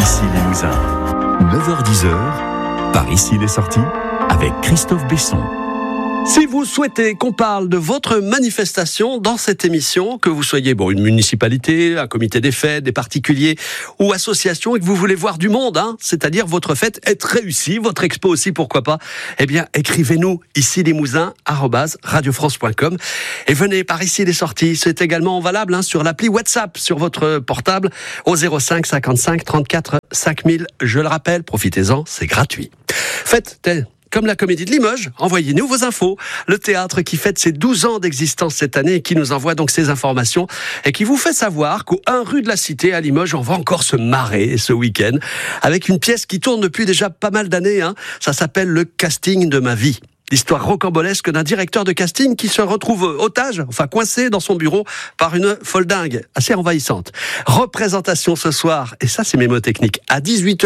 ici Limousin. 9h-10h, par ici les sorties, avec Christophe Besson. Si vous souhaitez qu'on parle de votre manifestation dans cette émission, que vous soyez une municipalité, un comité des fêtes, des particuliers ou associations et que vous voulez voir du monde, c'est-à-dire votre fête être réussie, votre expo aussi, pourquoi pas, eh bien, écrivez-nous ici limousin@radiofrance.com et venez par ici les sorties. C'est également valable sur l'appli WhatsApp sur votre portable au 05 55 34 5000. Je le rappelle, profitez-en, c'est gratuit. Faites comme la Comédie de Limoges, envoyez-nous vos infos. Le théâtre qui fête ses 12 ans d'existence cette année et qui nous envoie donc ces informations et qui vous fait savoir qu'au 1 rue de la Cité à Limoges, on va encore se marrer ce week-end avec une pièce qui tourne depuis déjà pas mal d'années. Ça s'appelle Le casting de ma vie. L'histoire rocambolesque d'un directeur de casting qui se retrouve otage, coincé dans son bureau par une folle dingue, assez envahissante. Représentation ce soir, et ça c'est mémotechnique, à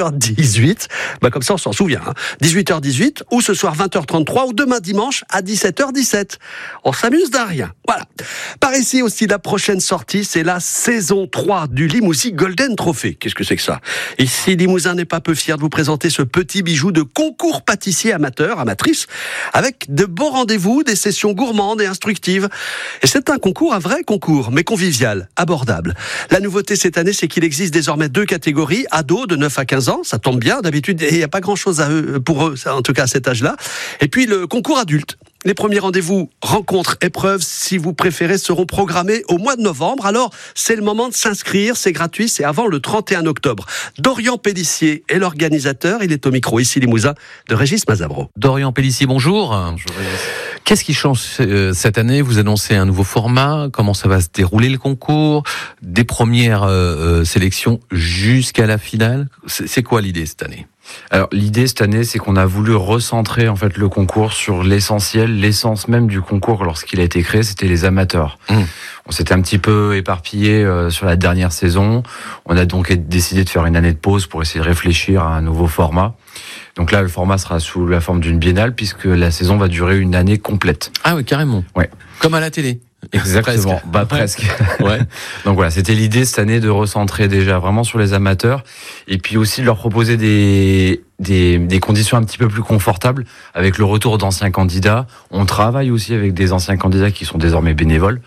18h18, comme ça on s'en souvient, 18h18, ou ce soir 20h33, ou demain dimanche à 17h17. On s'amuse d'un rien, voilà. Par ici aussi, la prochaine sortie, c'est la saison 3 du Limousin Golden Trophy. Qu'est-ce que c'est que ça ? Ici, Limousin n'est pas peu fier de vous présenter ce petit bijou de concours pâtissier amatrice, avec de beaux rendez-vous, des sessions gourmandes et instructives. Et c'est un concours, un vrai concours, mais convivial, abordable. La nouveauté cette année, c'est qu'il existe désormais 2 catégories, ados de 9 à 15 ans, ça tombe bien, d'habitude, il n'y a pas grand-chose pour eux, en tout cas à cet âge-là. Et puis le concours adulte. Les premiers rendez-vous, rencontres, épreuves, si vous préférez, seront programmés au mois de novembre. Alors, c'est le moment de s'inscrire, c'est gratuit, c'est avant le 31 octobre. Dorian Pellissier est l'organisateur, il est au micro ici Limousin de Régis Mazabro. Dorian Pellissier, bonjour. Bonjour Régis. Qu'est-ce qui change cette année ? Vous annoncez un nouveau format, comment ça va se dérouler le concours, des premières sélections jusqu'à la finale. C'est quoi l'idée cette année ? Alors l'idée cette année, c'est qu'on a voulu recentrer en fait le concours sur l'essentiel, l'essence même du concours lorsqu'il a été créé, c'était les amateurs. On s'était un petit peu éparpillé sur la dernière saison. On a donc décidé de faire une année de pause pour essayer de réfléchir à un nouveau format. Donc là, le format sera sous la forme d'une biennale puisque la saison va durer une année complète. Ah oui, carrément. Ouais. Comme à la télé. Exactement, presque. Ouais. Donc voilà, c'était l'idée cette année de recentrer déjà vraiment sur les amateurs et puis aussi de leur proposer des conditions un petit peu plus confortables avec le retour d'anciens candidats. On travaille aussi avec des anciens candidats qui sont désormais bénévoles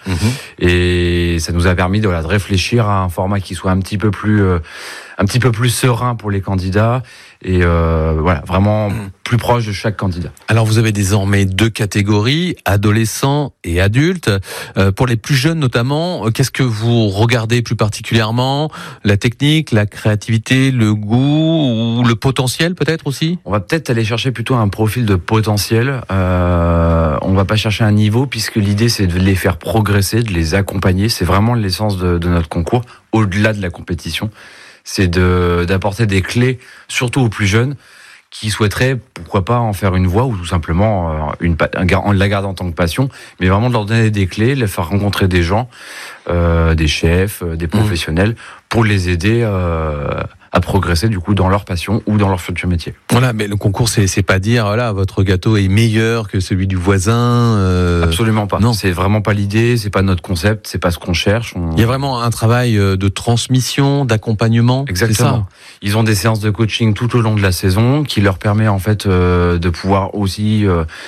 et ça nous a permis de réfléchir à un format qui soit un petit peu plus serein pour les candidats et vraiment plus proche de chaque candidat. Alors vous avez désormais 2 catégories, adolescents et adultes. Pour les plus jeunes notamment, qu'est-ce que vous regardez plus particulièrement ? La technique, la créativité, le goût ou le potentiel peut-être aussi ? On va peut-être aller chercher plutôt un profil de potentiel. On va pas chercher un niveau puisque l'idée c'est de les faire progresser, de les accompagner. C'est vraiment l'essence de notre concours, au-delà de la compétition. C'est d'apporter des clés, surtout aux plus jeunes, qui souhaiteraient, pourquoi pas, en faire une voie ou tout simplement la garder en tant que passion, mais vraiment de leur donner des clés, les faire rencontrer des gens, des chefs, des professionnels, pour les aider à progresser du coup dans leur passion ou dans leur futur métier. Voilà, mais le concours c'est pas dire votre gâteau est meilleur que celui du voisin. Absolument pas. Non. C'est vraiment pas l'idée, c'est pas notre concept, c'est pas ce qu'on cherche. Il y a vraiment un travail de transmission, d'accompagnement. Exactement. C'est ça. Ils ont des séances de coaching tout au long de la saison qui leur permet en fait de pouvoir aussi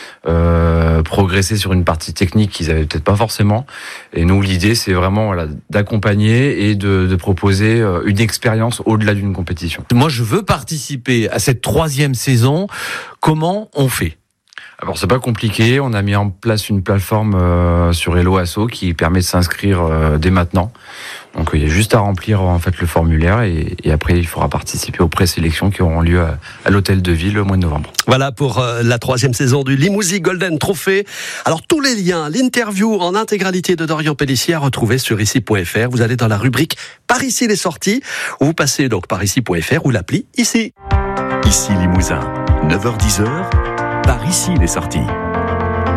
progresser sur une partie technique qu'ils avaient peut-être pas forcément. Et nous l'idée c'est vraiment d'accompagner et de proposer une expérience au-delà d'une compétition. Moi, je veux participer à cette 3e saison. Comment on fait ? Alors, c'est pas compliqué. On a mis en place une plateforme sur Hello Asso qui permet de s'inscrire dès maintenant. Donc, il y a juste à remplir en fait le formulaire et après, il faudra participer aux présélections qui auront lieu à l'hôtel de ville le mois de novembre. Voilà pour la 3e saison du Limousin Golden Trophy. Alors, tous les liens, l'interview en intégralité de Dorian Pellissier à retrouver sur ici.fr. Vous allez dans la rubrique Par ici les sorties, où vous passez donc par ici.fr ou l'appli ici. Ici Limousin, 9h-10h, par ici les sorties.